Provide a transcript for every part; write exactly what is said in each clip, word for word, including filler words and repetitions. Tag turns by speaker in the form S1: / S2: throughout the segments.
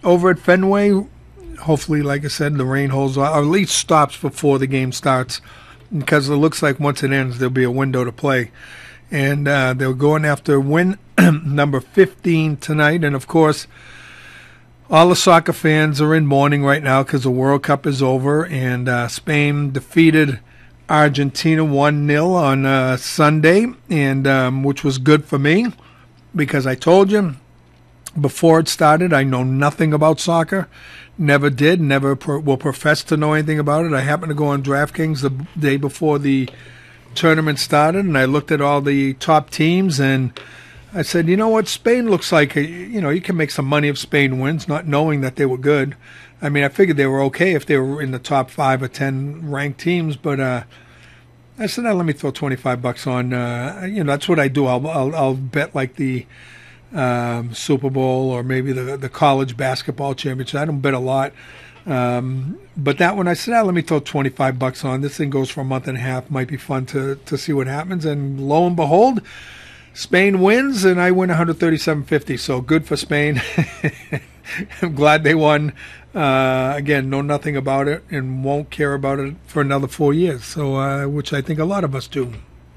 S1: over at Fenway. Hopefully, like I said, the rain holds off, or at least stops before the game starts, because it looks like once it ends, there'll be a window to play. And uh, they're going after win number fifteen tonight. And, of course, all the soccer fans are in mourning right now because the World Cup is over. And uh, Spain defeated Argentina one nil on uh, Sunday, and um, which was good for me, because I told you before it started I know nothing about soccer. Never did, never pro- will profess to know anything about it. I happened to go on DraftKings the day before the tournament started, and I looked at all the top teams, and I said, you know what, Spain looks like, a, you know, you can make some money if Spain wins, not knowing that they were good. I mean, I figured they were okay if they were in the top five or ten ranked teams, but uh, I said, now let me throw twenty-five bucks on, uh, you know, that's what I do. I'll, I'll, I'll bet like the um, Super Bowl or maybe the, the college basketball championship. I don't bet a lot. Um, but that one I said, ah, let me throw twenty-five bucks on. This thing goes for a month and a half. Might be fun to, to see what happens. And lo and behold, Spain wins, and I win one thirty-seven fifty. So good for Spain. I'm glad they won. Uh, again, know nothing about it and won't care about it for another four years. So, uh, which I think a lot of us do.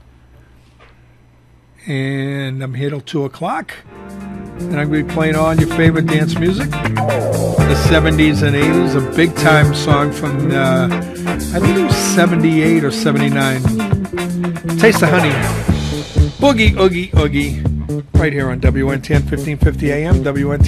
S1: And I'm here till two o'clock. And I'm going to be playing all your favorite dance music. The seventies and eighties, a big-time song from, uh, I think it was seventy-eight or seventy-nine. Taste the Honey. Boogie, oogie, oogie. Right here on W N T N, fifteen fifty A M, W N T N.